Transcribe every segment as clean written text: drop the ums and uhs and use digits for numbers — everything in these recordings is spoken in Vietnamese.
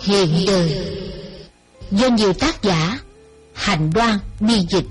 hiện đời, do nhiều tác giả Hạnh Đoan biên dịch.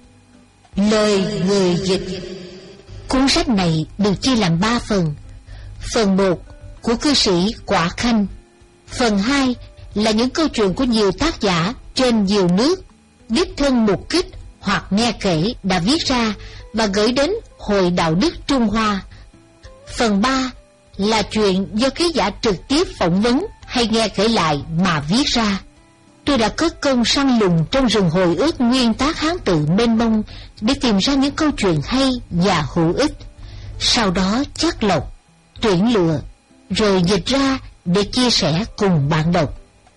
Lời người dịch. Cuốn sách này được chia làm 3 phần. Phần 1 của cư sĩ Quả Khanh. Phần 2 là những câu chuyện của nhiều tác giả trên nhiều nước, đích thân mục kích hoặc nghe kể đã viết ra và gửi đến Hội Đạo đức Trung Hoa. Phần 3 là chuyện do ký giả trực tiếp phỏng vấn hay nghe kể lại mà viết ra. Tôi đã cất công săn lùng trong rừng hồi ức nguyên tác Hán tự mênh mông để tìm ra những câu chuyện hay và hữu ích, sau đó chắt lọc, tuyển lựa, rồi dịch ra để chia sẻ cùng bạn đọc.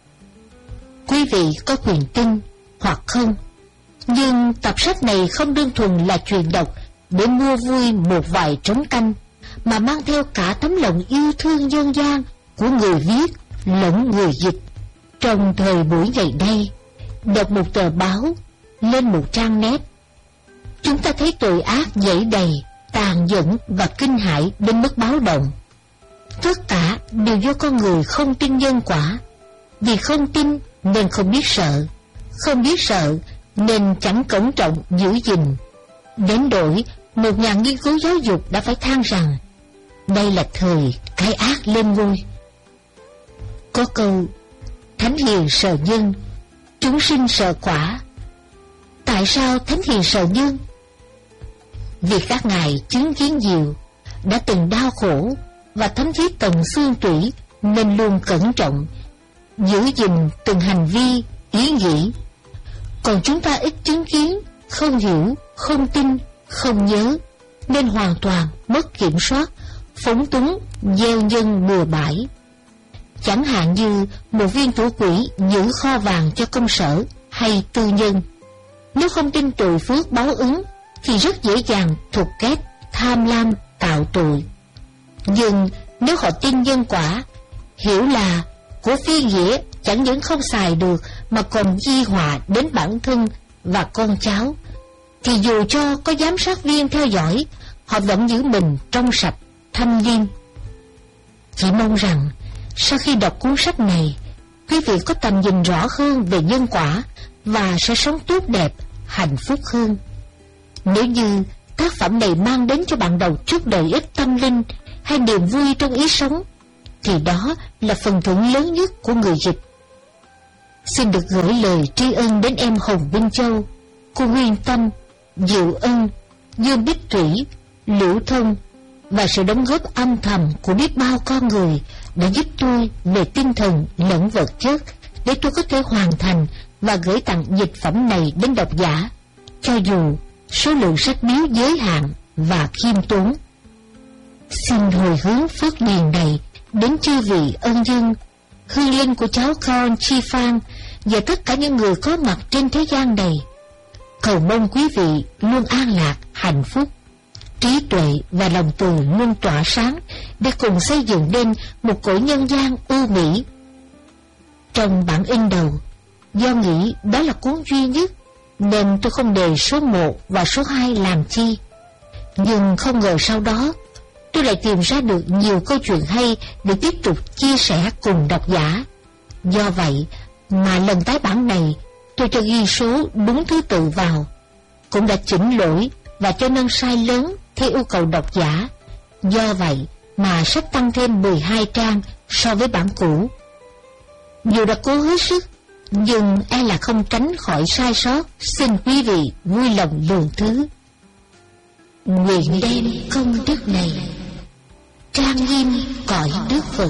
Quý vị có quyền tin hoặc không, nhưng tập sách này không đơn thuần là chuyện đọc để mua vui một vài trống canh, mà mang theo cả tấm lòng yêu thương nhân gian của người viết lẫn người dịch. Trong thời buổi ngày nay, đọc một tờ báo, lên một trang nét, chúng ta thấy tội ác dẫy đầy, tàn nhẫn và kinh hãi đến mức báo động. Tất cả đều do con người không tin nhân quả. Vì không tin nên không biết sợ, không biết sợ nên chẳng cẩn trọng giữ gìn. Đến đổi một nhà nghiên cứu giáo dục đã phải than rằng đây là thời cái ác lên ngôi. Có câu thánh hiền sợ nhân, chúng sinh sợ quả. Tại sao thánh hiền sợ nhân? Vì các ngài chứng kiến nhiều, đã từng đau khổ và thấm thía tận xương tủy, nên luôn cẩn trọng giữ gìn từng hành vi, ý nghĩ. Còn chúng ta ít chứng kiến, không hiểu, không tin, không nhớ, nên hoàn toàn mất kiểm soát, phóng túng, gieo nhân bừa bãi. Chẳng hạn như một viên thủ quỹ giữ kho vàng cho công sở hay tư nhân, nếu không tin tội phước báo ứng thì rất dễ dàng thục kết, tham lam, tạo tội. Nhưng nếu họ tin nhân quả, hiểu là của phi nghĩa chẳng những không xài được mà còn di họa đến bản thân và con cháu, thì dù cho có giám sát viên theo dõi, họ vẫn giữ mình trong sạch, thanh liêm. Chỉ mong rằng sau khi đọc cuốn sách này, quý vị có tầm nhìn rõ hơn về nhân quả và sẽ sống tốt đẹp, hạnh phúc hơn. Nếu như tác phẩm này mang đến cho bạn đọc chút lợi ích tâm linh hay niềm vui trong ý sống, thì đó là phần thưởng lớn nhất của người dịch. Xin được gửi lời tri ân đến em Hồng Minh Châu, cô Nguyên Tâm, Diệu Ân, Dương Bích Thủy, Liễu Thông và sự đóng góp âm thầm của biết bao con người đã giúp tôi về tinh thần lẫn vật chất để tôi có thể hoàn thành và gửi tặng dịch phẩm này đến độc giả, cho dù số lượng sách biếu giới hạn và khiêm tốn. Xin hồi hướng phước điền này đến chư vị ân nhân, hương linh của cháu con Chi Phan và tất cả những người có mặt trên thế gian này. Cầu mong quý vị luôn an lạc, hạnh phúc, trí tuệ và lòng từ luôn tỏa sáng để cùng xây dựng nên một cõi nhân gian ưu mỹ. Trong bản in đầu, do nghĩ đó là cuốn duy nhất nên tôi không đề số 1 và số 2 làm chi. Nhưng không ngờ sau đó tôi lại tìm ra được nhiều câu chuyện hay để tiếp tục chia sẻ cùng độc giả. Do vậy mà lần tái bản này tôi cho ghi số đúng thứ tự vào, cũng đã chỉnh lỗi và cho nâng sai lớn theo yêu cầu độc giả. Do vậy mà sách tăng thêm 12 trang so với bản cũ. Dù đã cố hết sức, nhưng e là không tránh khỏi sai sót, xin quý vị vui lòng lượng thứ. Nguyện đem công đức này trang nghiêm cõi Đức Phật,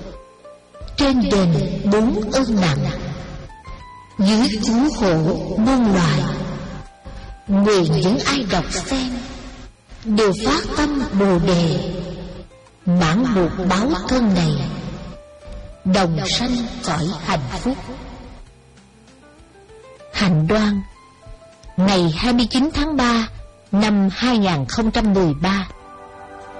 trên đền 4 ân nặng, dưới cứu khổ muôn loài. Nguyện những ai đọc xem đều phát tâm Bồ Đề, mãn buộc báo thân này, đồng sanh cõi hạnh phúc. Hạnh Đoan, ngày 29 tháng 3 năm 2013.